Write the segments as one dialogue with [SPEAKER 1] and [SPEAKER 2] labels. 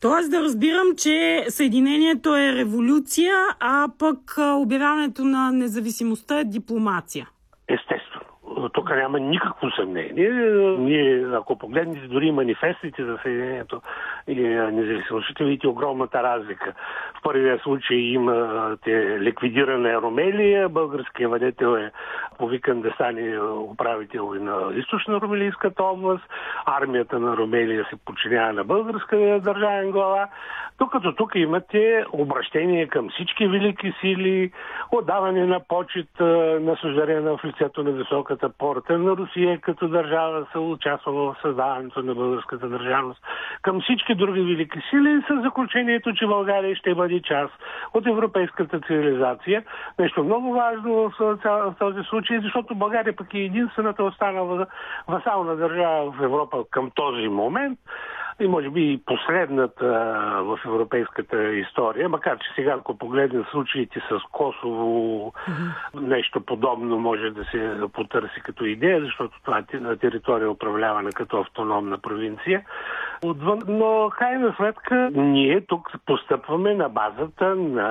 [SPEAKER 1] Тоест да разбирам, че Съединението е революция, а пък обявяването на независимостта е дипломация.
[SPEAKER 2] Естествено. Тук няма никакво съмнение. Ние, ако погледнете дори манифестите за Съединението и независимостта, ще видите огромната разлика. В първия случай имате ликвидирана Румелия, българският владетел е повикан да стане управител и на източна румелийската област, армията на Румелия се подчинява на българска държавен глава, докато тук имате обращение към всички велики сили, отдаване на почет на сюзерена в лицето на високата порта, на Русия като държава се участва в създаването на българската държавност, към всички други велики сили с заключението, че България ще бъде част от европейската цивилизация. Нещо много важно в този случай, защото България пък е единствената останала васална държава в Европа към този момент и може би и последната в европейската история, макар че сега, ако погледнем случаите с Косово, нещо подобно може да се потърси като идея, защото това е територия управлявана като автономна провинция. Отвън, но крайна сметка ние тук постъпваме на базата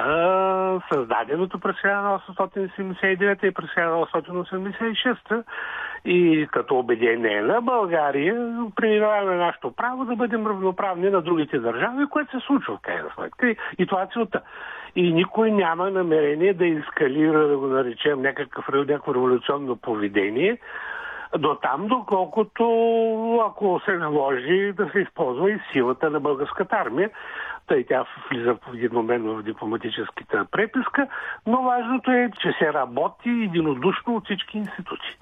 [SPEAKER 2] на създаденото през 1879 и през 1886 и като обединена България признаваме нашето право да бъдем равноправни на другите държави, което се случва в крайна сметка. И това е целта. И никой няма намерение да ескалира, да го наречем някакво революционно поведение, до там, доколкото, ако се наложи, да се използва и силата на българската армия. Тъй тя влиза в един момент в дипломатическата преписка, но важното е, че се работи единодушно от всички институции.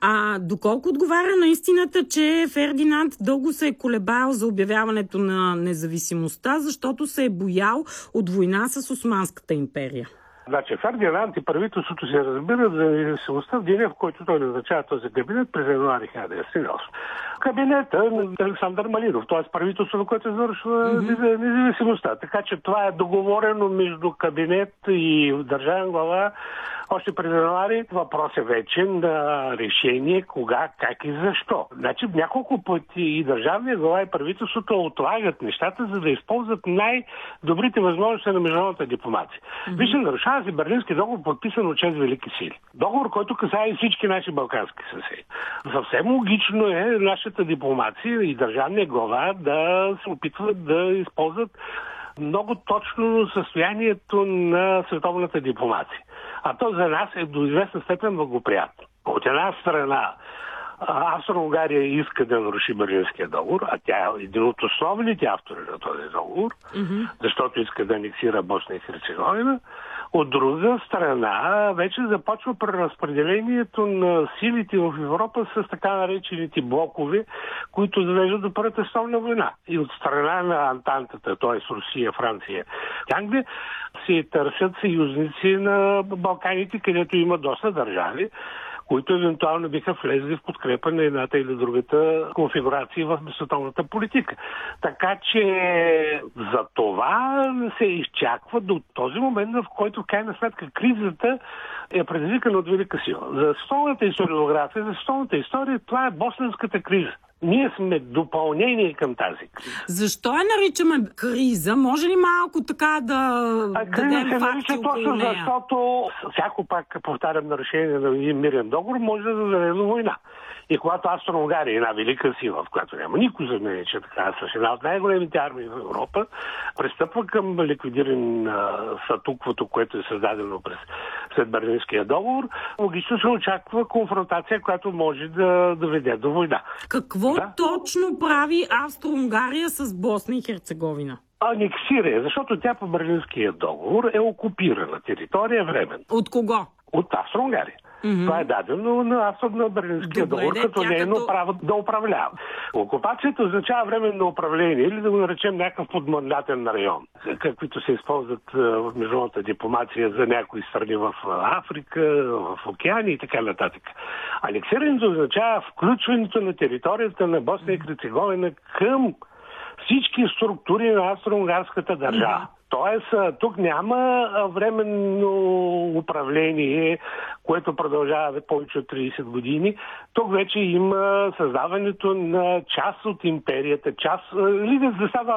[SPEAKER 1] А доколко отговаря на истината, че Фердинанд дълго се е колебал за обявяването на независимостта, защото се е боял от война с Османската империя?
[SPEAKER 2] Значи Фердинанд и правителството се разбират за независимостта в деня, в който той назначава този кабинет през януари 1908. Кабинета на Александър Малинов, т.е. правителството, което извършва независимостта. Така че това е договорено между кабинет и държавен глава още през януари. Въпрос е вече на решение кога, как и защо. Значи няколко пъти и държавния глава и правителството отлагат нещата, за да използват най-добрите възможности на международната дипломация. Вижте, нарушава се Берлински договор, подписан от 6 велики сили. Договор, който касае всички наши балкански съседи. Съвсем логично е нашата дипломация и държавния глава да се опитват да използват много точно състоянието на световната дипломация. А то за нас е до известна степен благоприятно. От една страна Австро-Унгария иска да наруши Берлинския договор, а тя е един от основните автори на този договор, защото иска да анексира Босна и Херцеговина. От друга страна, вече започва преразпределението на силите в Европа с така наречените блокове, които довеждат до Първата световна война. И от страна на Антантата, т.е. Русия, Франция и Англия, се търсят съюзници на Балканите, където има доста държави, които евентуално биха влезли в подкрепа на едната или другата конфигурация в световната политика. Така че за това се изчаква до този момент, в който в крайна сметка кризата е предизвикана от велика сила. За световната историография, за световната история, това е босненската криза. Ние сме допълнение към тази криза.
[SPEAKER 1] Защо я наричаме криза? Може ли малко така да дадем факти около нея?
[SPEAKER 2] Защото всяко, пак повтарям, нарушение на един мирен договор може да даде до война. И когато Австро-Унгария е една велика сила, в която няма никой за мен, че така с една от най-големите армии в Европа, пристъпва към ликвидиране на статуквото, което е създадено след Берлинския договор, логично се очаква конфронтация, която може да доведе до война.
[SPEAKER 1] Какво точно прави Австро-Унгария с Босна и Херцеговина?
[SPEAKER 2] Анексира, защото тя по Берлинския договор е окупирана територия временно.
[SPEAKER 1] От кого?
[SPEAKER 2] От Австро-Унгария. Това е дадено на Берлинския договор, като нейно право да управлява. Окупацията означава временно управление или да го наречем някакъв подмандатен район, каквито се използват в международната дипломация за някои страни в Африка, в океани и така нататък. Анексирането означава включването на територията на Босна и Херцеговина към всички структури на австро-унгарската държава. Тоест, тук няма временно управление, което продължава повече от 30 години. Тук вече има създаването на част от империята, или да става